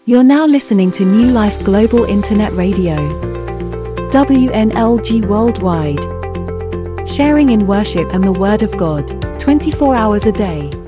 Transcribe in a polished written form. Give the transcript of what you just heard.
You're now listening to New Life Global Internet Radio. WNLG Worldwide. Sharing in worship and the Word of God, 24 hours a day.